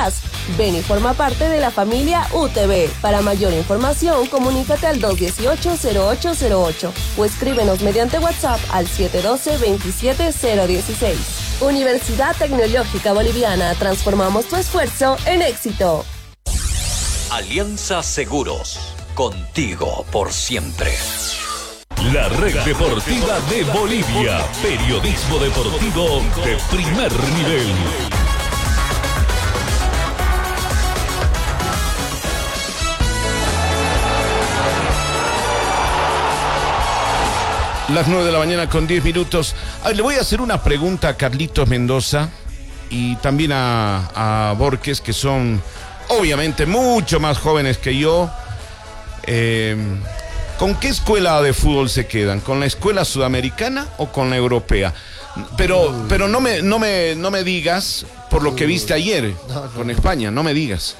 vivirás. Ven y forma parte de la familia UTV. Para mayor información, comunícate al 218-0808 o escríbenos mediante WhatsApp al 712-27016. Universidad Tecnológica Boliviana, transformamos tu esfuerzo en éxito. Alianza Seguros, contigo por siempre. La Red Deportiva de Bolivia, periodismo deportivo de primer nivel. Las 9 de la mañana con 10 minutos. Le voy a hacer una pregunta a Carlitos Mendoza y también a Borges, que son obviamente mucho más jóvenes que yo. ¿Con qué escuela de fútbol se quedan? ¿Con la escuela sudamericana o con la europea? Pero no me digas por lo que viste ayer con España, no me digas.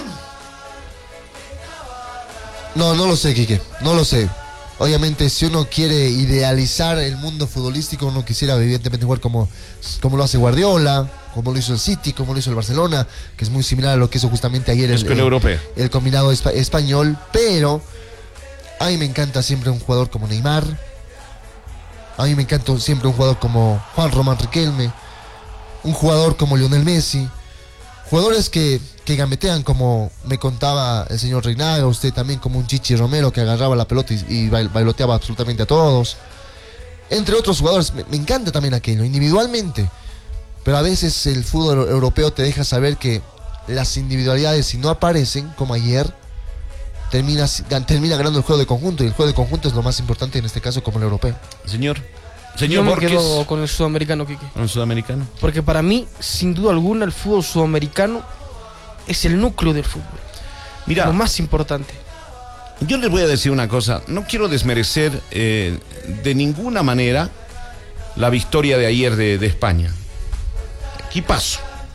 No lo sé, Quique, no lo sé. Obviamente, si uno quiere idealizar el mundo futbolístico, uno quisiera evidentemente jugar como lo hace Guardiola, como lo hizo el City, como lo hizo el Barcelona, que es muy similar a lo que hizo justamente ayer el combinado español. Pero a mí me encanta siempre un jugador como Neymar, a mí me encanta siempre un jugador como Juan Román Riquelme, un jugador como Lionel Messi, jugadores que gambetean, como me contaba el señor Reinaga, usted también, como un Chichi Romero que agarraba la pelota y bailoteaba absolutamente a todos, entre otros jugadores. Me encanta también aquello, individualmente, pero a veces el fútbol europeo te deja saber que las individualidades, si no aparecen, como ayer, termina ganando el juego de conjunto, y el juego de conjunto es lo más importante en este caso, como el europeo. Señor Yo me Borges. quedo con el sudamericano, Quique. ¿Con el sudamericano? Porque para mí, sin duda alguna, el fútbol sudamericano es el núcleo del fútbol. Mira, lo más importante. Yo les voy a decir una cosa. No quiero desmerecer de ninguna manera la victoria de ayer de España. Equipazo.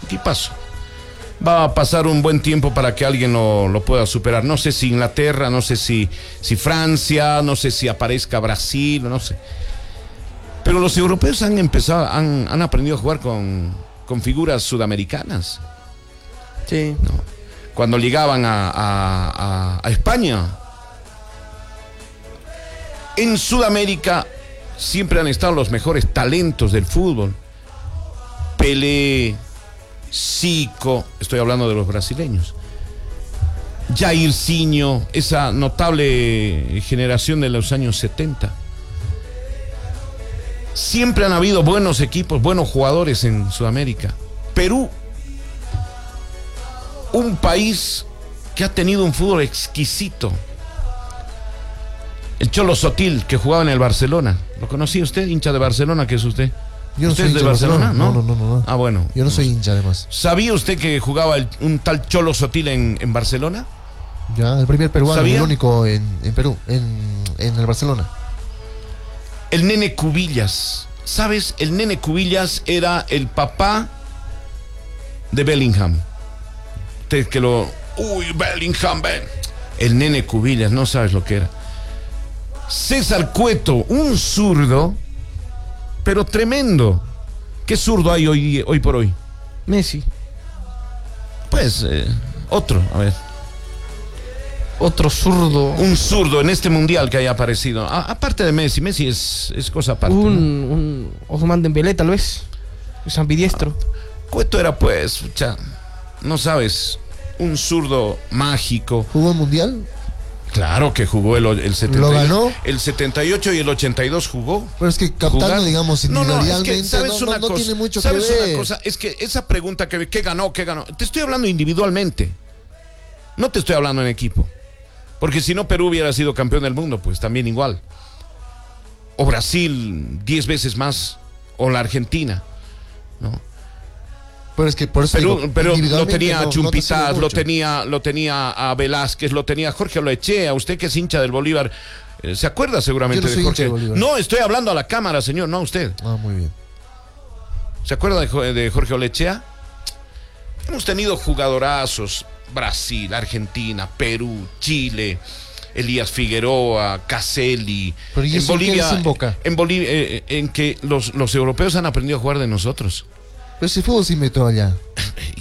Va a pasar un buen tiempo para que alguien lo pueda superar. No sé si Inglaterra, no sé si Francia, no sé si aparezca Brasil, no sé. Pero los europeos han aprendido a jugar con figuras sudamericanas. Sí. ¿No? Cuando llegaban a España, en Sudamérica siempre han estado los mejores talentos del fútbol. Pelé, Zico, estoy hablando de los brasileños, Jairzinho, esa notable generación de los años 70. Siempre han habido buenos equipos, buenos jugadores en Sudamérica. Perú, un país que ha tenido un fútbol exquisito. El Cholo Sotil, que jugaba en el Barcelona. ¿Lo conocía usted, hincha de Barcelona, que es usted? Yo no ¿Usted soy es de hincha Barcelona? No. Ah, bueno. Yo no soy hincha, además. ¿Sabía usted que jugaba un tal Cholo Sotil en Barcelona? Ya, el primer peruano, ¿Sabía? el único en Perú, en el Barcelona. El Nene Cubillas. ¿Sabes? El Nene Cubillas era el papá de Bellingham. Usted que lo... Uy, Bellingham, ven. El Nene Cubillas, no sabes lo que era. César Cueto, un zurdo, pero tremendo. ¿Qué zurdo hay hoy por hoy? Messi. Pues, otro, a ver. Otro zurdo. Un zurdo en este mundial que haya aparecido. Aparte de Messi. Messi es cosa aparte. Un Ousmane Dembélé, tal vez. Es ambidiestro. Cueto era, pues, no sabes, un zurdo mágico. ¿Jugó el mundial? Claro que jugó el 78. ¿Lo ganó? El 78 y el 82 jugó. Pero es que captando, digamos, individualmente, es que, ¿sabes una cosa? tiene mucho que ¿Sabes ver. una cosa? Es que esa pregunta que ¿qué ganó? Te estoy hablando individualmente. No te estoy hablando en equipo. Porque si no, Perú hubiera sido campeón del mundo, pues también igual. O Brasil 10 veces más. O la Argentina, ¿no? Pero es que por eso Perú, digo, pero lo tenía a no Chumpitaz, te lo tenía a Velázquez, lo tenía a Jorge Olechea. Usted que es hincha del Bolívar, ¿se acuerda seguramente Yo no soy de hincha Jorge? del Bolívar. No, estoy hablando a la cámara, señor, no a usted. Ah, muy bien. ¿Se acuerda de Jorge Olechea? Hemos tenido jugadorazos. Brasil, Argentina, Perú, Chile, Elías Figueroa, Caselli. Pero ¿y eso en qué desemboca? En Bolivia, en que los europeos han aprendido a jugar de nosotros. Pero ese fútbol se inventó allá.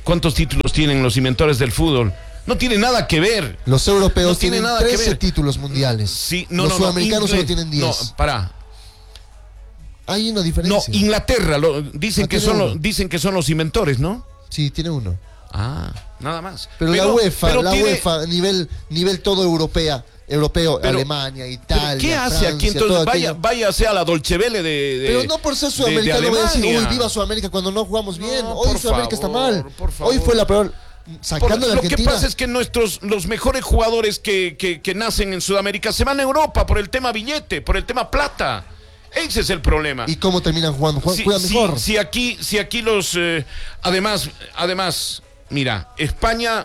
¿Cuántos títulos tienen los inventores del fútbol? No tiene nada que ver. Los europeos No tiene tienen nada que 13 ver. títulos mundiales. Sí, no, los no, sudamericanos no, solo tienen 10. No, pará. Hay una No, diferencia. Inglaterra, dicen, Ah, que tiene son uno. dicen que son los inventores, ¿no? Sí, tiene uno. Ah, nada más. Pero la tiene- UEFA, nivel todo europeo, Pero- Alemania, Italia, ¿Pero qué hace Francia, aquí entonces? todo Vaya, aquello. váyase a la Dolce Vele de Pero no por ser de sudamericano voy a decir, Alemania. uy, viva Sudamérica cuando no jugamos bien. No, Hoy por Sudamérica está favor, mal. por favor. Hoy fue la peor. Sacando de Lo que Argentina. pasa es que los mejores jugadores que nacen en Sudamérica se van a Europa por el tema billete, por el tema plata. Ese es el problema. ¿Y cómo terminan jugando? Juegan mejor. Si aquí los... además, mira, España...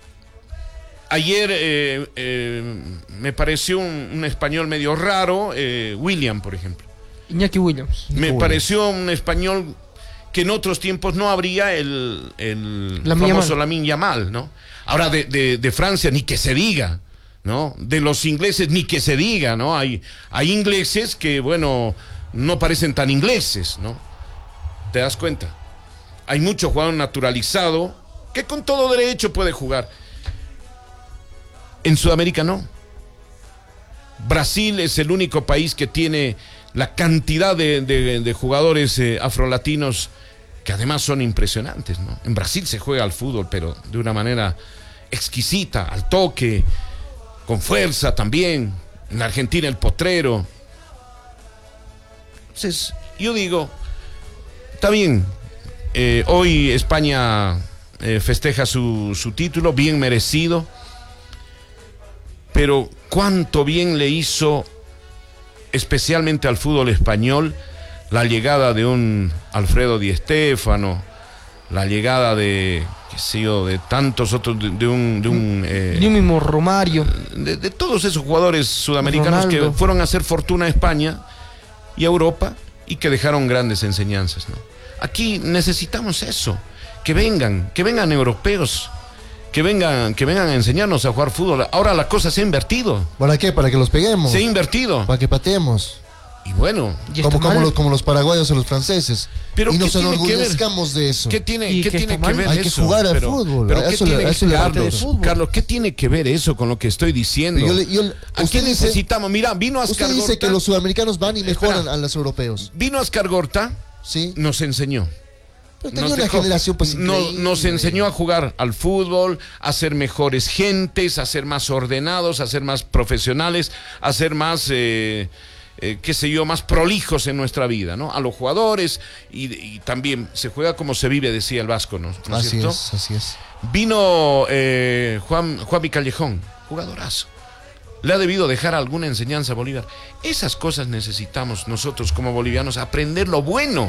Ayer me pareció un español medio raro, William, por ejemplo. Iñaki Williams. Me Williams. pareció un español que en otros tiempos no habría el Lamine famoso Yamal. Lamine Yamal, ¿no? Ahora de Francia ni que se diga, ¿no? De los ingleses ni que se diga, ¿no? Hay ingleses que, bueno, no parecen tan ingleses, ¿no? ¿Te das cuenta? Hay mucho jugador naturalizado que con todo derecho puede jugar. En Sudamérica no. Brasil es el único país que tiene la cantidad de jugadores afrolatinos que además son impresionantes, ¿no? En Brasil se juega al fútbol, pero de una manera exquisita, al toque, con fuerza también. En Argentina el potrero. Entonces, yo digo, está bien. Hoy España festeja su título, bien merecido. Pero cuánto bien le hizo, especialmente al fútbol español, la llegada de un Alfredo Di Stéfano, la llegada de, qué sé yo, de tantos otros, de un mismo Romario. de todos esos jugadores sudamericanos Ronaldo. que fueron a hacer fortuna a España y a Europa y que dejaron grandes enseñanzas, ¿no? Aquí necesitamos eso, que vengan europeos. Que vengan a enseñarnos a jugar fútbol. Ahora la cosa se ha invertido. ¿Para qué? Para que los peguemos. Se ha invertido. Para que pateemos. Y bueno, Y está mal. Como los paraguayos o los franceses. Pero y ¿qué nos tiene que ver? enorgullezcamos de eso. ¿qué tiene Y que que está mal. ver Hay que eso? jugar al fútbol. Pero A ¿qué eso le- tiene, a eso le Carlos, refiero. fútbol. Carlos, ¿qué tiene que ver eso con lo que estoy diciendo? Aquí usted dice, necesitamos, mira, vino usted Ascar dice que Gorta, los sudamericanos van y mejoran Espera. a los europeos. vino Ascar Gorta, ¿Sí? nos enseñó. Pero tenía Nos una dejó- generación pues increíble. nos enseñó a jugar al fútbol, a ser mejores gentes, a ser más ordenados, a ser más profesionales, a ser más, qué sé yo, más prolijos en nuestra vida, ¿no? A los jugadores y también se juega como se vive, decía el Vasco, ¿no es Así cierto? es, así es. Vino Juanmi Callejón, jugadorazo. Le ha debido dejar alguna enseñanza a Bolívar. Esas cosas necesitamos nosotros como bolivianos, aprender lo bueno.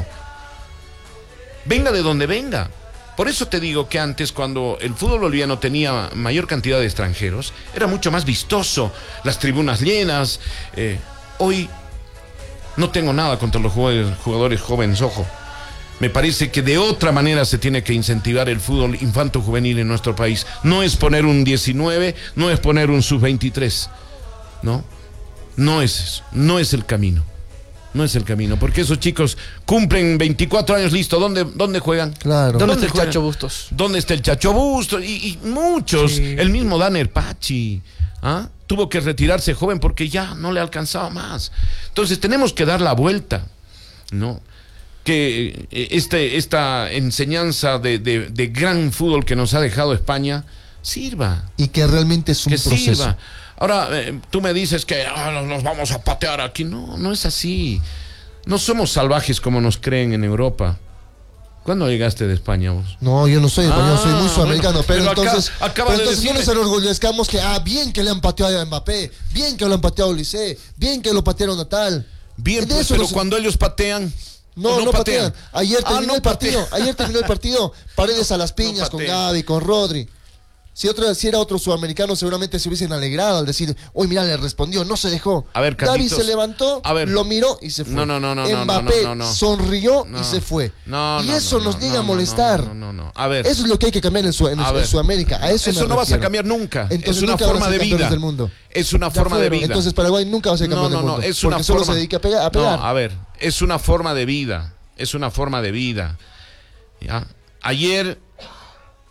Venga de donde venga. Por eso te digo que antes, cuando el fútbol boliviano tenía mayor cantidad de extranjeros, era mucho más vistoso, las tribunas llenas. Hoy no tengo nada contra los jugadores jóvenes, ojo. Me parece que de otra manera se tiene que incentivar el fútbol infanto-juvenil en nuestro país. No es poner un 19, no es poner un sub-23. ¿No? No es eso, no es el camino. No es el camino, porque esos chicos cumplen 24 años, listo. ¿Dónde juegan? Claro. ¿Dónde está el juegan? Chacho Bustos? ¿Dónde está el Chacho Bustos? Y muchos, Sí. el mismo Danner Pachi, ¿ah? Tuvo que retirarse joven porque ya no le alcanzaba más. Entonces tenemos que dar la vuelta, ¿no? Que esta enseñanza de gran fútbol que nos ha dejado España sirva. Y que realmente es un Que proceso. sirva. Ahora, tú me dices que nos vamos a patear aquí. No, no es así. No somos salvajes como nos creen en Europa. ¿Cuándo llegaste de España vos? No, yo no soy español, soy muy bueno, sudamericano, pero entonces, acaba de no decirme. nos enorgullezcamos que, bien que le han pateado a Mbappé, bien que lo han pateado a Olise, bien que lo patearon a tal. Bien, De pues, eso pero nos- cuando ellos patean. No patean. Ayer terminó no el partido. patean. Ayer terminó el partido. Paredes a las piñas con patean. Gaby, con Rodri. Si era otro sudamericano, seguramente se hubiesen alegrado al decir, uy, mira, le respondió, no se dejó. A ver, Gaby Carlitos. se levantó, A ver. lo miró y se fue. No. Mbappé sonrió y se fue. Y eso nos llega a molestar. No. A ver. Eso es lo que hay que cambiar en A ver. Sudamérica. A eso me no vas a refiero. cambiar nunca. Entonces Es una nunca van a forma ser de campeones vida. del mundo. Es una Ya forma de fueron. vida. Entonces Paraguay nunca va a ser campeón del mundo. Es porque una solo forma. se dedica a pegar. No, a ver, es una forma de vida. Es una forma de vida. ¿Ya? Ayer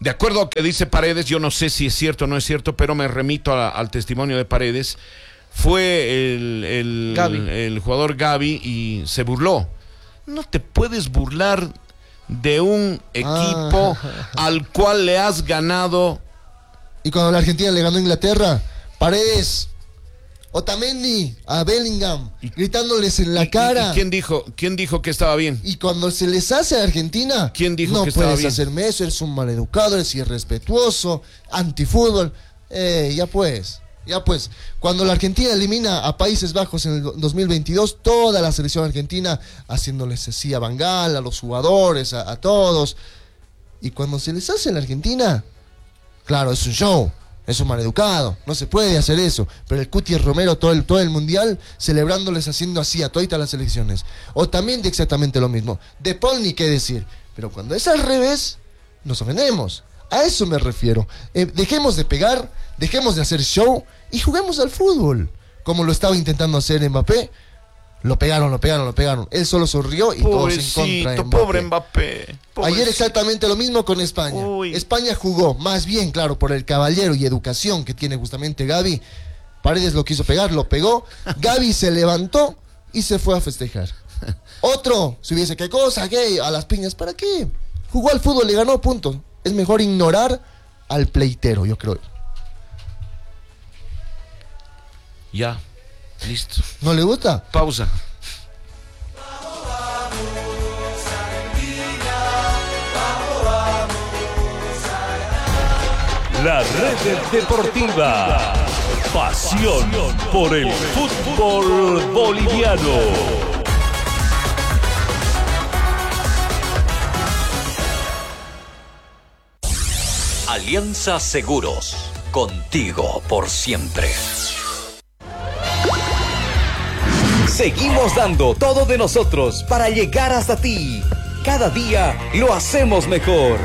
de acuerdo a lo que dice Paredes, yo no sé si es cierto o no es cierto, pero me remito al testimonio de Paredes, fue el jugador Gavi y se burló. No te puedes burlar de un equipo al cual le has ganado. Y cuando la Argentina le ganó a Inglaterra, Paredes, Otamendi, a Bellingham, gritándoles en la cara. ¿Y quién dijo que estaba bien? Y cuando se les hace a Argentina, ¿quién dijo que estaba bien? No puedes hacerme eso, eres un maleducado, eres irrespetuoso, antifútbol. Ya pues. Cuando la Argentina elimina a Países Bajos en el 2022, toda la selección argentina haciéndoles así a Van Gaal, a los jugadores, a todos. Y cuando se les hace en la Argentina, claro, es un show. Es un maleducado, no se puede hacer eso. Pero el Cuti Romero todo el mundial celebrándoles, haciendo así a todas las selecciones. O también de exactamente lo mismo. De Paul ni qué decir. Pero cuando es al revés, nos ofendemos. A eso me refiero. Dejemos de pegar, dejemos de hacer show y juguemos al fútbol. Como lo estaba intentando hacer Mbappé. Lo pegaron. Él solo sonrió y todos en contra de Mbappé. Pobre Mbappé. Ayer exactamente lo mismo con España. España jugó más bien, claro, por el caballero y educación que tiene justamente Gavi. Paredes lo quiso pegar, lo pegó. Gavi se levantó y se fue a festejar. Otro, si hubiese qué cosa, gay, a las piñas, ¿para qué? Jugó al fútbol, le ganó, punto. Es mejor ignorar al pleitero, yo creo. Ya, listo. ¿No le gusta? Pausa. La Red Deportiva. Pasión por el fútbol boliviano. Alianza Seguros. Contigo por siempre. Seguimos dando todo de nosotros para llegar hasta ti. Cada día lo hacemos mejor.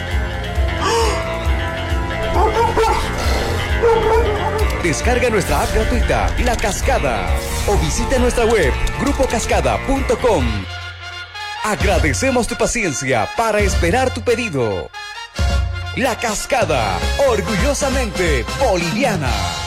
Descarga nuestra app gratuita, La Cascada, o visita nuestra web, grupocascada.com. Agradecemos tu paciencia para esperar tu pedido. La Cascada, orgullosamente boliviana.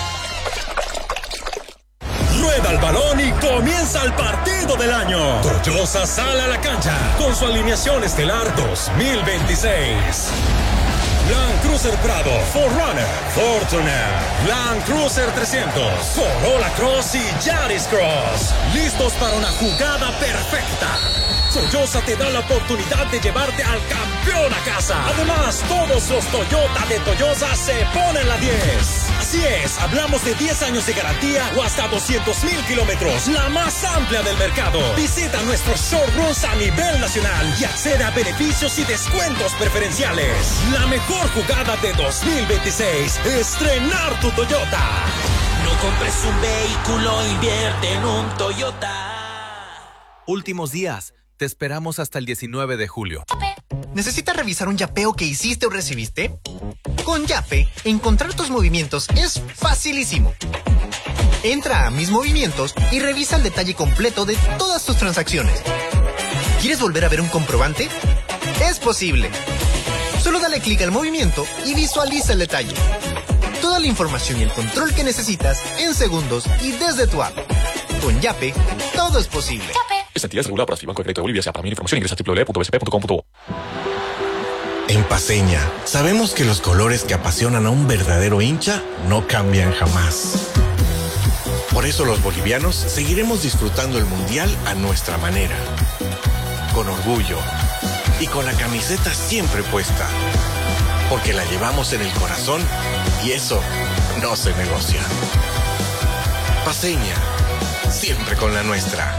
Rueda el balón y comienza el partido del año. Toyosa sale a la cancha con su alineación estelar 2026. Land Cruiser Prado, 4Runner, Fortuner, Land Cruiser 300, Corolla Cross y Yaris Cross. Listos para una jugada perfecta. Toyosa te da la oportunidad de llevarte al campeón a casa. Además, todos los Toyota de Toyosa se ponen la 10. Así es, hablamos de 10 años de garantía o hasta 200,000 kilómetros, la más amplia del mercado. Visita nuestros showrooms a nivel nacional y accede a beneficios y descuentos preferenciales. La mejor jugada de 2026, estrenar tu Toyota. No compres un vehículo, invierte en un Toyota. Últimos días. Te esperamos hasta el 19 de julio. ¿Necesitas revisar un yapeo que hiciste o recibiste? Con Yape, encontrar tus movimientos es facilísimo. Entra a Mis Movimientos y revisa el detalle completo de todas tus transacciones. ¿Quieres volver a ver un comprobante? Es posible. Solo dale clic al movimiento y visualiza el detalle. Toda la información y el control que necesitas en segundos y desde tu app. Con Yape, todo es posible. Esta entidad es regulada por Banco de Crédito de Bolivia. Para mayor información ingresa a www.bsp.com.bo. En Paceña, sabemos que los colores que apasionan a un verdadero hincha no cambian jamás. Por eso los bolivianos seguiremos disfrutando el Mundial a nuestra manera. Con orgullo y con la camiseta siempre puesta. Porque la llevamos en el corazón y eso no se negocia. Paceña, siempre con la nuestra.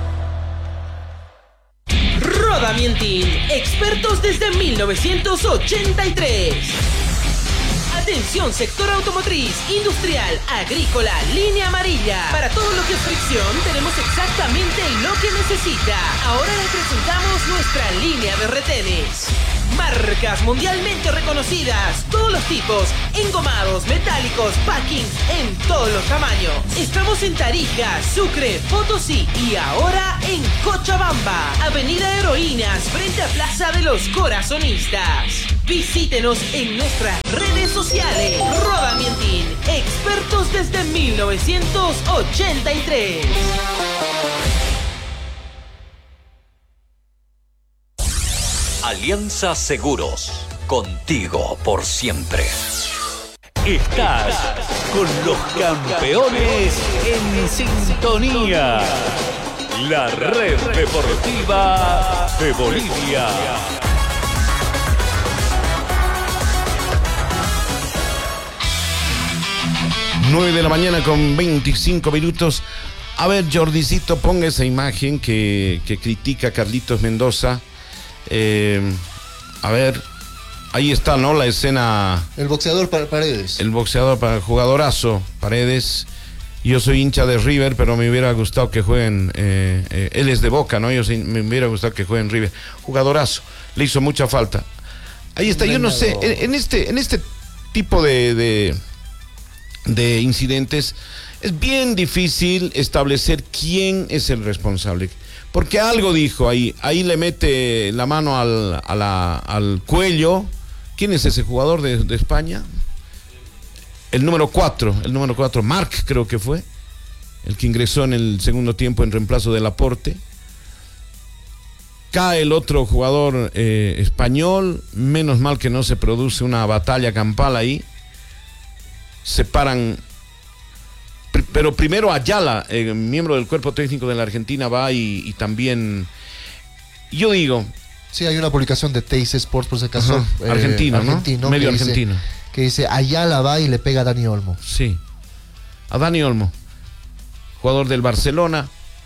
Rodamientin, expertos desde 1983. Atención, sector automotriz, industrial, agrícola, línea amarilla. Para todo lo que es fricción, tenemos exactamente lo que necesita. Ahora les presentamos nuestra línea de retenes. Marcas mundialmente reconocidas, todos los tipos, engomados, metálicos, packings en todos los tamaños. Estamos en Tarija, Sucre, Potosí y ahora en Cochabamba, Avenida Heroínas, frente a Plaza de los Corazonistas. Visítenos en nuestras redes sociales. Roda Mientín, expertos desde 1983. Alianza Seguros, contigo por siempre. Estás con los campeones en sintonía. La red deportiva de Bolivia. Nueve de la mañana con 25 minutos. A ver, Jordicito, ponga esa imagen que critica a Carlitos Mendoza. A ver, ahí está, ¿no? La escena. El boxeador Paredes. El boxeador, jugadorazo Paredes. Yo soy hincha de River, pero me hubiera gustado que jueguen. Él es de Boca, ¿no? Me hubiera gustado que jueguen River. Jugadorazo, le hizo mucha falta. Ahí está, yo no sé, en este tipo de incidentes es bien difícil establecer quién es el responsable. Porque algo dijo ahí le mete la mano al cuello. ¿Quién es ese jugador de España? El número 4, Marc creo que fue, el que ingresó en el segundo tiempo en reemplazo de Laporte. Cae el otro jugador español, menos mal que no se produce una batalla campal ahí. Se paran, pero primero Ayala, miembro del cuerpo técnico de la Argentina, va y también, yo digo... Sí, hay una publicación de Teis Sports, por si acaso. Argentino, ¿no? Medio argentino. Que dice, Ayala va y le pega a Dani Olmo. Sí, a Dani Olmo, jugador del Barcelona.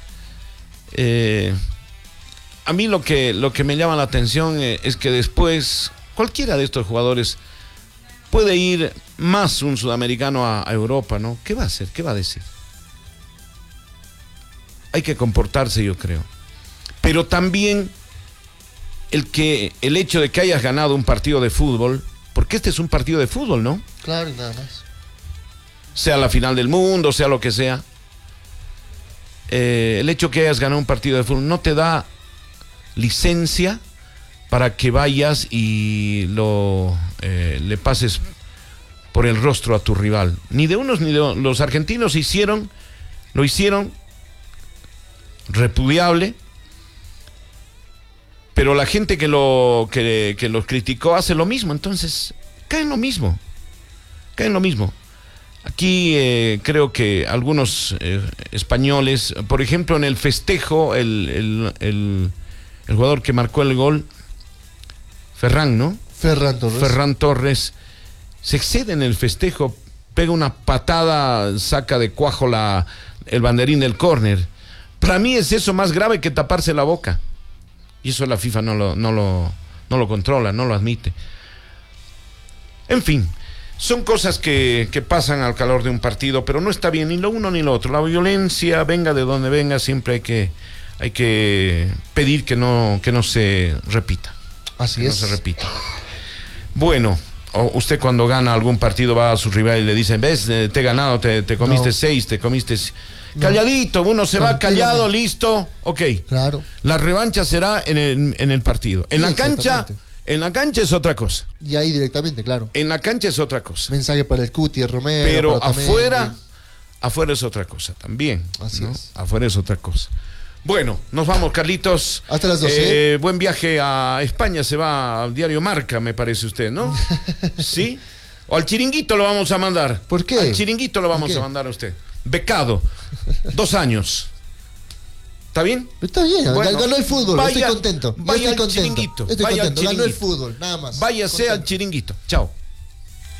A mí lo que me llama la atención es que después cualquiera de estos jugadores puede ir más un sudamericano a Europa, ¿no? ¿Qué va a hacer? ¿Qué va a decir? Hay que comportarse, yo creo. Pero también el hecho de que hayas ganado un partido de fútbol, porque este es un partido de fútbol, ¿no? Claro, y nada más. Sea la final del mundo, sea lo que sea. El hecho que hayas ganado un partido de fútbol no te da licencia para que vayas y le pases por el rostro a tu rival. Ni de unos ni de otros. Los argentinos lo hicieron repudiable, pero la gente que los criticó hace lo mismo, entonces cae en lo mismo. Aquí creo que algunos españoles, por ejemplo, en el festejo, el jugador que marcó el gol, Ferran, ¿no? Ferran Torres se excede en el festejo, pega una patada, saca de cuajo el banderín del córner. Para mí es eso más grave que taparse la boca. Y eso la FIFA no lo controla, no lo admite. En fin, son cosas que pasan al calor de un partido, pero no está bien ni lo uno ni lo otro. La violencia, venga de donde venga, siempre hay que pedir que no se repita. Así es. No se repita. Bueno, usted cuando gana algún partido va a su rival y le dicen, ves, te he ganado, te comiste 6, te comiste... Calladito, uno se va callado, listo, ok. Claro. La revancha será en el partido. En la cancha es otra cosa. Y ahí directamente, claro. En la cancha es otra cosa. Mensaje para el Cuti, el Romero. Pero afuera es otra cosa también. Así es. Afuera es otra cosa. Bueno, nos vamos, Carlitos. Hasta las 12. Buen viaje a España, se va al diario Marca, me parece usted, ¿no? ¿Sí? O al Chiringuito lo vamos a mandar. ¿Por qué? Al Chiringuito lo vamos a mandar a usted. Becado, 2 años. ¿Está bien? Está bien, bueno, ganó el fútbol, estoy contento. Vaya al Chiringuito. Ganó el fútbol, nada más. Váyase al Chiringuito. Chao.